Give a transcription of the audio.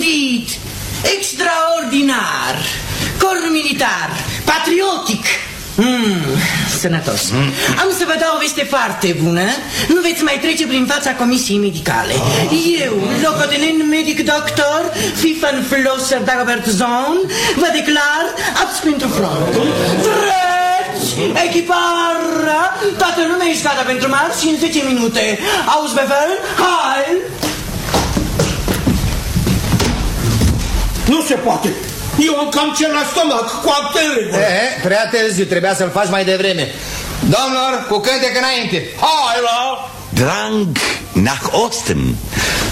deosebit, extraordinar, corp militar, patriotic. Sănătos. Am să vă dau o veste foarte bună. Nu veți mai trece prin fața comisiei medicale. Eu, locotenent medic doctor Fifan Flosser Dagobert Zone, vă declar apți pentru front. Treci! Echiparea! Toată lumea ești gata pentru marș în 10 minute. Auzi, Bevel? Hai! Nu se poate! Eu am cancer la stomac, cu aptele. Prea târziu, trebuia să-l faci mai devreme. Domnilor, cu cântec înainte. Hai la... Drang nach Osten.